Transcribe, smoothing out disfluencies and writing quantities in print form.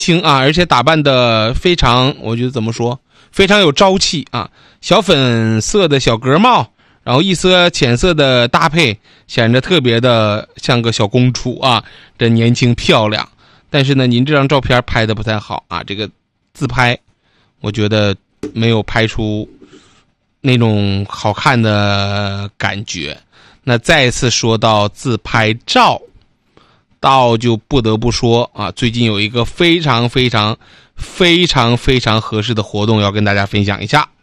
轻啊，而且打扮的非常，我觉得怎么说，非常有朝气啊。小粉色的小格帽，然后一色浅色的搭配，显得特别的像个小公主啊，这年轻漂亮。但是呢，您这张照片拍的不太好啊，这个自拍，我觉得没有拍出那种好看的感觉。那再次说到自拍照，倒就不得不说啊，最近有一个非常合适的活动要跟大家分享一下。